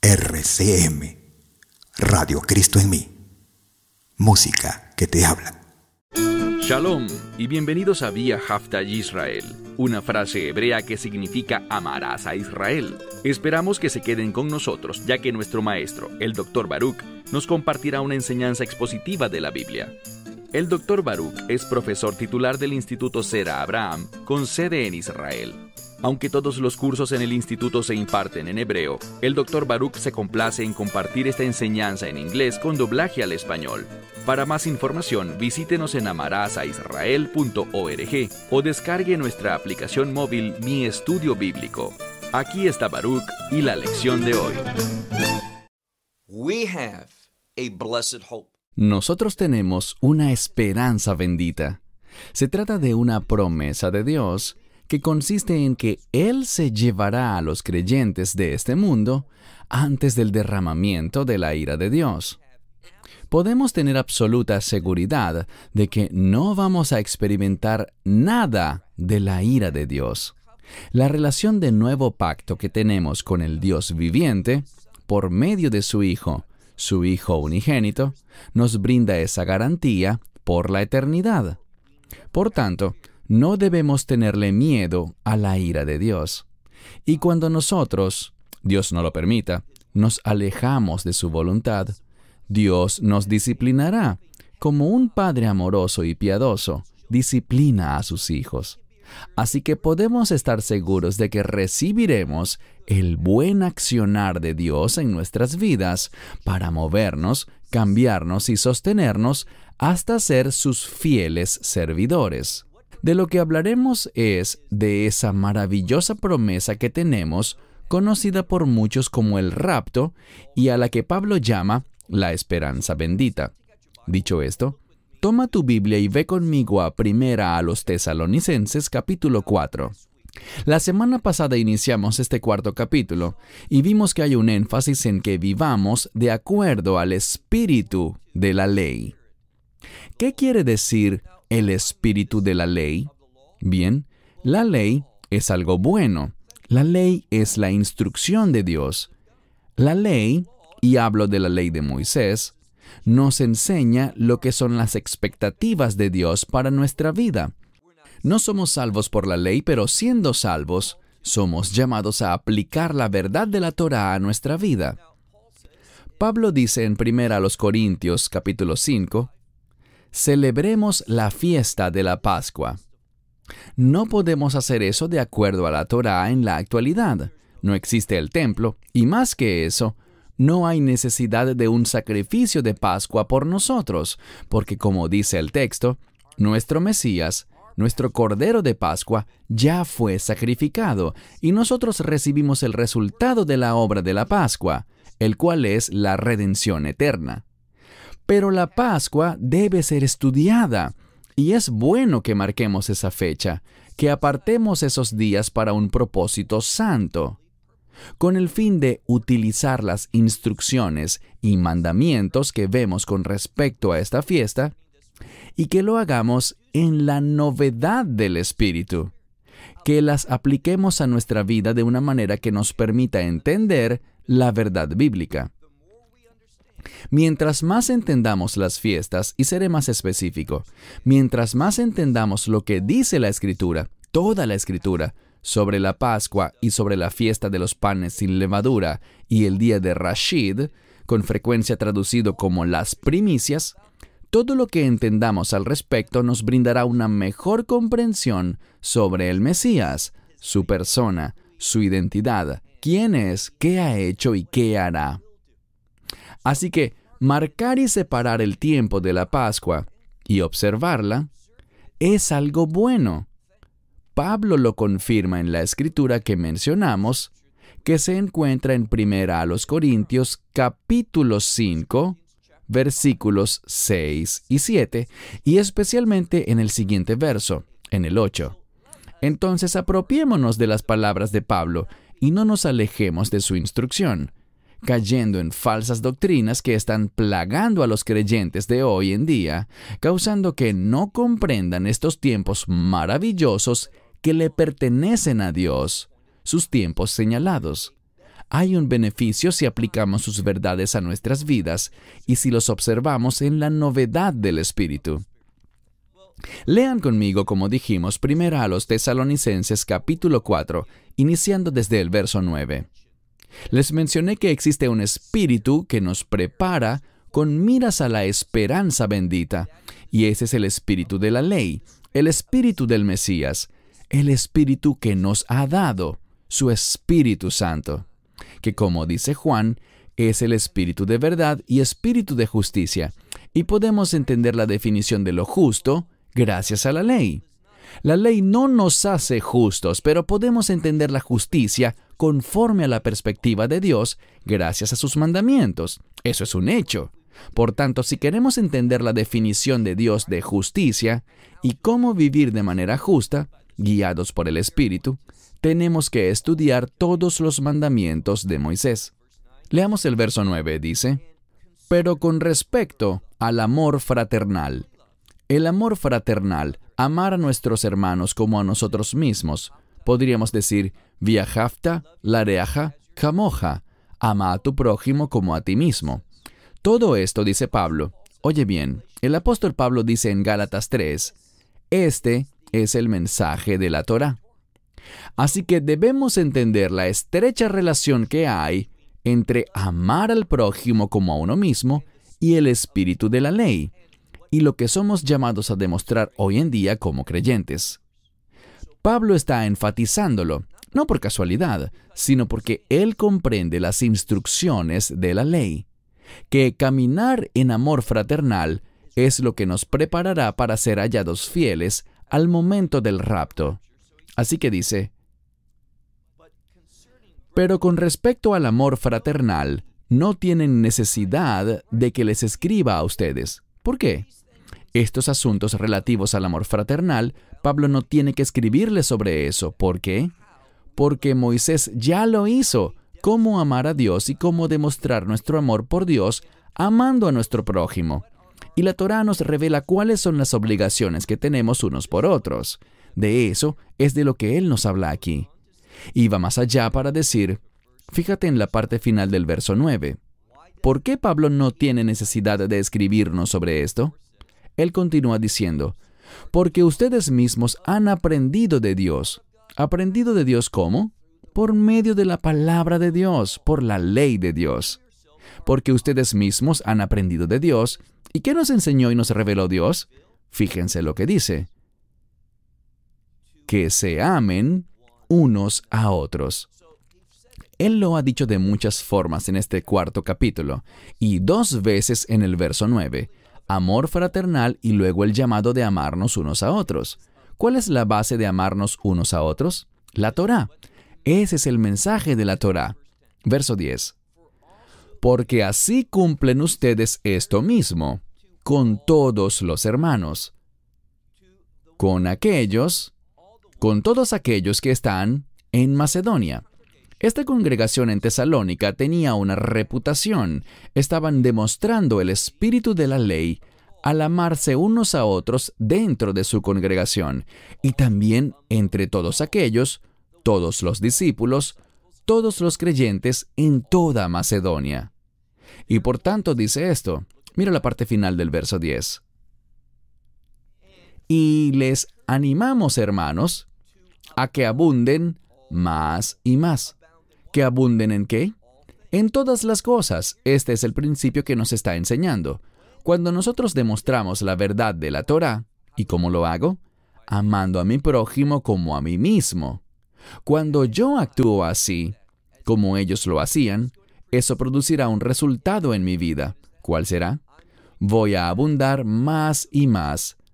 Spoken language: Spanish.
RCM, Radio Cristo en mí. Música que te habla. Shalom y bienvenidos a Vía Haftaj Israel, una frase hebrea que significa amarás a Israel. Esperamos que se queden con nosotros, ya que nuestro maestro, el Dr. Baruch, nos compartirá una enseñanza expositiva de la Biblia. El Dr. Baruch es profesor titular del Instituto Zera Abraham, con sede en Israel. Aunque todos los cursos en el instituto se imparten en hebreo, el Dr. Baruch se complace en compartir esta enseñanza en inglés con doblaje al español. Para más información, visítenos en amarasaisrael.org o descargue nuestra aplicación móvil Mi Estudio Bíblico. Aquí está Baruch y la lección de hoy. Nosotros tenemos una esperanza bendita. Se trata de una promesa de Dios que consiste en que Él se llevará a los creyentes de este mundo antes del derramamiento de la ira de Dios. Podemos tener absoluta seguridad de que no vamos a experimentar nada de la ira de Dios. La relación de nuevo pacto que tenemos con el Dios viviente, por medio de su Hijo unigénito, nos brinda esa garantía por la eternidad. Por tanto, no debemos tenerle miedo a la ira de Dios. Y cuando nosotros, Dios no lo permita, nos alejamos de su voluntad, Dios nos disciplinará, como un padre amoroso y piadoso disciplina a sus hijos. Así que podemos estar seguros de que recibiremos el buen accionar de Dios en nuestras vidas para movernos, cambiarnos y sostenernos hasta ser sus fieles servidores. De lo que hablaremos es de esa maravillosa promesa que tenemos, conocida por muchos como el rapto, y a la que Pablo llama la esperanza bendita. Dicho esto, toma tu Biblia y ve conmigo a Primera a los Tesalonicenses, capítulo 4. La semana pasada iniciamos este cuarto capítulo y vimos que hay un énfasis en que vivamos de acuerdo al espíritu de la ley. ¿Qué quiere decir el espíritu de la ley? Bien, la ley es algo bueno. La ley es la instrucción de Dios. La ley, y hablo de la ley de Moisés, nos enseña lo que son las expectativas de Dios para nuestra vida. No somos salvos por la ley, pero siendo salvos, somos llamados a aplicar la verdad de la Torá a nuestra vida. Pablo dice en 1 Corintios capítulo 5, celebremos la fiesta de la Pascua. No podemos hacer eso de acuerdo a la Torá en la actualidad. No existe el templo, y más que eso, no hay necesidad de un sacrificio de Pascua por nosotros, porque como dice el texto, nuestro Mesías, nuestro Cordero de Pascua, ya fue sacrificado, y nosotros recibimos el resultado de la obra de la Pascua, el cual es la redención eterna. Pero la Pascua debe ser estudiada, y es bueno que marquemos esa fecha, que apartemos esos días para un propósito santo, con el fin de utilizar las instrucciones y mandamientos que vemos con respecto a esta fiesta, y que lo hagamos en la novedad del Espíritu, que las apliquemos a nuestra vida de una manera que nos permita entender la verdad bíblica. Mientras más entendamos las fiestas, y seré más específico, mientras más entendamos lo que dice la Escritura, toda la Escritura, sobre la Pascua y sobre la fiesta de los panes sin levadura y el día de Rashid, con frecuencia traducido como las primicias, todo lo que entendamos al respecto nos brindará una mejor comprensión sobre el Mesías, su persona, su identidad, quién es, qué ha hecho y qué hará. Así que marcar y separar el tiempo de la Pascua y observarla es algo bueno. Pablo lo confirma en la escritura que mencionamos, que se encuentra en 1 Corintios capítulo 5, versículos 6 y 7, y especialmente en el siguiente verso, en el 8. Entonces apropiémonos de las palabras de Pablo y no nos alejemos de su instrucción, cayendo en falsas doctrinas que están plagando a los creyentes de hoy en día, causando que no comprendan estos tiempos maravillosos que le pertenecen a Dios, sus tiempos señalados. Hay un beneficio si aplicamos sus verdades a nuestras vidas y si los observamos en la novedad del Espíritu. Lean conmigo, como dijimos, primero a los Tesalonicenses capítulo 4, iniciando desde el verso 9. Les mencioné que existe un espíritu que nos prepara con miras a la esperanza bendita, y ese es el espíritu de la ley, el espíritu del Mesías, el espíritu que nos ha dado, su Espíritu Santo, que como dice Juan, es el espíritu de verdad y espíritu de justicia, y podemos entender la definición de lo justo gracias a la ley. La ley no nos hace justos, pero podemos entender la justicia conforme a la perspectiva de Dios gracias a sus mandamientos. Eso es un hecho. Por tanto, si queremos entender la definición de Dios de justicia y cómo vivir de manera justa, guiados por el Espíritu, tenemos que estudiar todos los mandamientos de Moisés. Leamos el verso 9, dice: pero con respecto al amor fraternal. El amor fraternal, amar a nuestros hermanos como a nosotros mismos. Podríamos decir, viajafta, lareaja, camoja, ama a tu prójimo como a ti mismo. Todo esto, dice Pablo. Oye bien, el apóstol Pablo dice en Gálatas 3, este es el mensaje de la Torá. Así que debemos entender la estrecha relación que hay entre amar al prójimo como a uno mismo y el espíritu de la ley, y lo que somos llamados a demostrar hoy en día como creyentes. Pablo está enfatizándolo, no por casualidad, sino porque él comprende las instrucciones de la ley, que caminar en amor fraternal es lo que nos preparará para ser hallados fieles al momento del rapto. Así que dice, pero con respecto al amor fraternal, no tienen necesidad de que les escriba a ustedes. ¿Por qué? Estos asuntos relativos al amor fraternal, Pablo no tiene que escribirles sobre eso. ¿Por qué? Porque Moisés ya lo hizo. Cómo amar a Dios y cómo demostrar nuestro amor por Dios amando a nuestro prójimo. Y la Torá nos revela cuáles son las obligaciones que tenemos unos por otros. De eso es de lo que Él nos habla aquí. Y va más allá para decir, fíjate en la parte final del verso 9. ¿Por qué Pablo no tiene necesidad de escribirnos sobre esto? Él continúa diciendo, porque ustedes mismos han aprendido de Dios. ¿Aprendido de Dios cómo? Por medio de la palabra de Dios, por la ley de Dios. Porque ustedes mismos han aprendido de Dios. ¿Y qué nos enseñó y nos reveló Dios? Fíjense lo que dice. Que se amen unos a otros. Él lo ha dicho de muchas formas en este cuarto capítulo, y 2 veces en el verso 9. Amor fraternal y luego el llamado de amarnos unos a otros. ¿Cuál es la base de amarnos unos a otros? La Torá. Ese es el mensaje de la Torá. Verso 10. Porque así cumplen ustedes esto mismo, con todos los hermanos, con todos aquellos que están en Macedonia. Esta congregación en Tesalónica tenía una reputación. Estaban demostrando el espíritu de la ley al amarse unos a otros dentro de su congregación y también entre todos aquellos, todos los discípulos, todos los creyentes en toda Macedonia. Y por tanto dice esto. Mira la parte final del verso 10. Y les animamos, hermanos, a que abunden más y más. ¿Que abunden en qué? En todas las cosas. Este es el principio que nos está enseñando. Cuando nosotros demostramos la verdad de la Torá, ¿y cómo lo hago? Amando a mi prójimo como a mí mismo. Cuando yo actúo así, como ellos lo hacían, eso producirá un resultado en mi vida. ¿Cuál será? Voy a abundar más y más